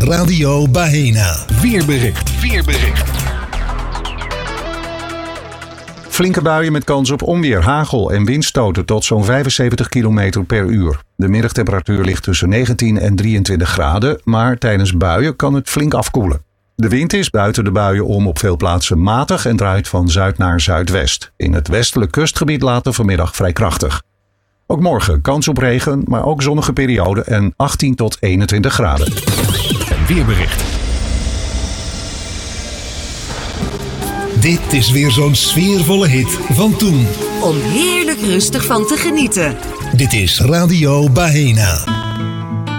Radio Bahena. Weerbericht. Flinke buien met kans op onweer, hagel en windstoten tot zo'n 75 km per uur. De middagtemperatuur ligt tussen 19 en 23 graden, maar tijdens buien kan het flink afkoelen. De wind is buiten de buien om op veel plaatsen matig en draait van zuid naar zuidwest. In het westelijk kustgebied later vanmiddag vrij krachtig. Ook morgen kans op regen, maar ook zonnige periode en 18 tot 21 graden. En weerbericht. Dit is weer zo'n sfeervolle hit van toen. Om heerlijk rustig van te genieten. Dit is Radio Bahena.